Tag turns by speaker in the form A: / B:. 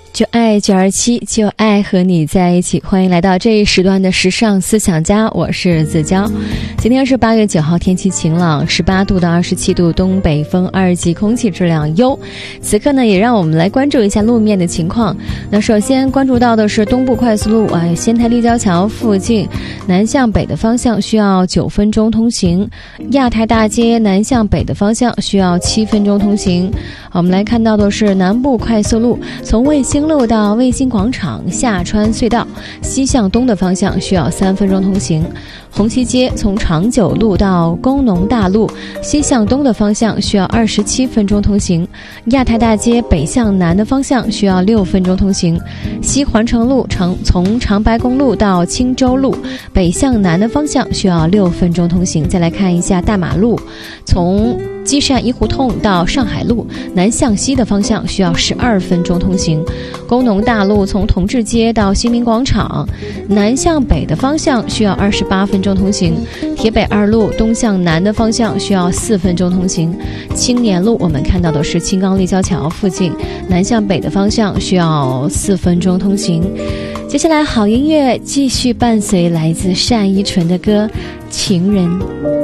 A: 就爱927，就爱和你在一起。欢迎来到这一时段的时尚思想家，我是子娇。今天是8月9号，天气晴朗，18度到27度，东北风2级，空气质量优。此刻呢，也让我们来关注一下路面的情况。那首先关注到的是东部快速路仙台立交桥附近南向北的方向需要9分钟通行，亚太大街南向北的方向需要7分钟通行。我们来看到的是南部快速路，从卫星路到卫星广场下穿隧道西向东的方向需要3分钟通行。红旗街从长久路到工农大路西向东的方向需要27分钟通行。亚太大街北向南的方向需要6分钟通行。西环城路从长白公路到青州路北向南的方向需要6分钟通行。再来看一下大马路，从积善一胡同到上海路南向西的方向需要12分钟通行。工农大路从同治街到新民广场南向北的方向需要28分钟通行。铁北2路东向南的方向需要4分钟通行。青年路我们看到的是青冈立交桥附近南向北的方向需要4分钟通行。接下来好音乐继续伴随来自单依纯的歌《情人》。